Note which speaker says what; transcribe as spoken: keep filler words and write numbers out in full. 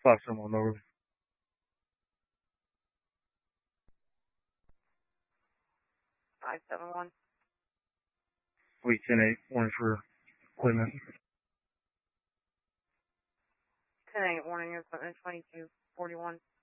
Speaker 1: five seven one over.
Speaker 2: five seven one.
Speaker 1: Wait, ten eight, warning for equipment.
Speaker 2: ten eight, warning equipment, twenty-two forty-one.